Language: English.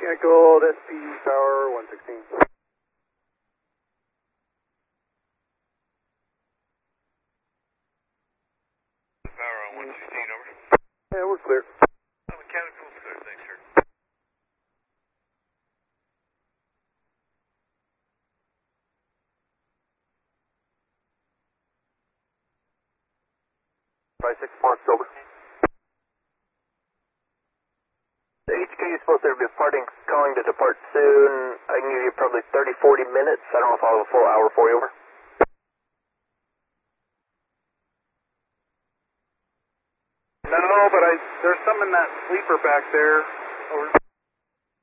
Mechanical, SP Tower 116. Power on 116, over. Yeah, we're clear. Mechanical, clear, thanks, sir. By 6 Mark, over. The HQ is supposed to be calling to depart soon. I can give you probably 30, 40 minutes. I don't know if I'll have a full hour for you, over. No, but there's some in that sleeper back there. Over.